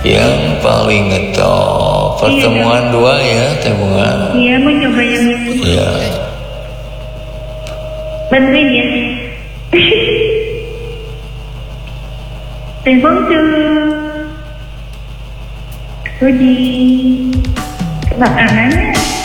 Yang paling ngetop pertemuan dua ya, Teh Bunga. Iya, mau coba yang itu. Iya. Bantuin ya. Telepon tuh. Rudi. Bakarannya.